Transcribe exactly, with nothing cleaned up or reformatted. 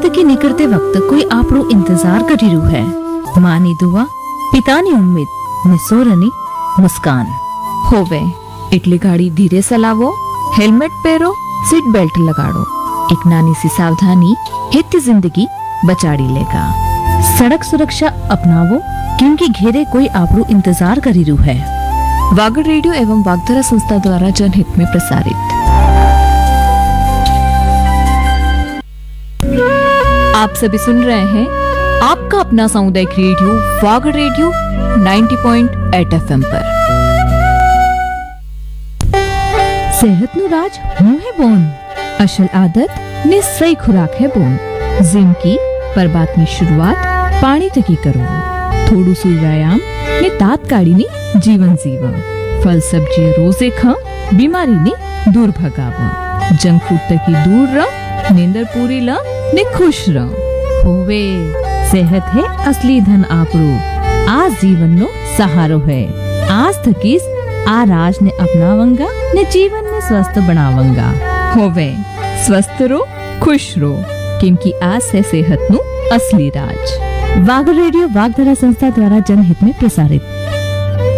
थकी निकलते वक्त कोई आपरो इंतजार करी रू है। माँ नी दुआ, पितानी उम्मीद ने सोरनी मुस्कान। होवे એટલે ગાડી ધીરે ચલાવો, હેલ્મેટ પહેરો, सीट बेल्ट लगाड़ो। एक नानी सी सावधानी हित जिंदगी बचाड़ी लेगा। सड़क सुरक्षा अपनावो क्योंकि घेरे कोई आपरो इंतजार करी रू है। वागड़ रेडियो एवं वागधरा संस्था द्वारा जनहित में प्रसारित। आप सभी सुन रहे हैं आपका अपना सामुदायिक रेडियो वागड़ रेडियो नब्बे पॉइंट आठ एफएम पर। सेहत नु राज हूं है बोन, असल आदत ने सही खुराक है बोन। जिम की पर बात की शुरुआत पानी तकी करो। थोड़ू सु व्यायाम ने तात्काली नी जीवन जीवा। फल सब्जी रोजे खा, बीमारी ने दूर भगावा। जंक फूड तकी दूर रह, नींदर पूरी ला ने खुश रह। होवे सेहत है असली धन आपरो, आज जीवन नो सहारो है। आज थकीस आ राज ने अपनावंगा ने जीवन में स्वस्थ बनावंगा। होवे स्वस्थ रो, खुश रो, क्योंकि आज है सेहत नु असली राज। वागड़ रेडियो वागधरा संस्था द्वारा जनहित में प्रसारित।